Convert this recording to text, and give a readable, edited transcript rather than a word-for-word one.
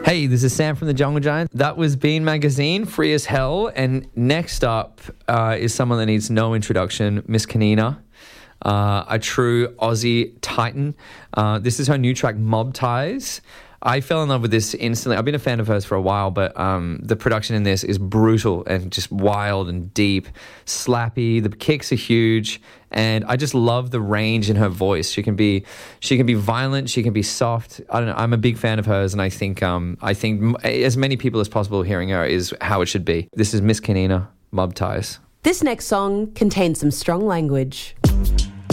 Hey, this is Sam from the Jungle Giant. That was Bean Magazine, Free as Hell. And next up is someone that needs no introduction, Miss Kanina, a true Aussie titan. This is her new track, Mob Ties. I fell in love with this instantly. I've been a fan of hers for a while, but the production in this is brutal and just wild and deep, slappy. The kicks are huge, and I just love the range in her voice. She can be violent, she can be soft. I don't know. I'm a big fan of hers, and I think as many people as possible hearing her is how it should be. This is Miss Kanina, Mob Ties. This next song contains some strong language.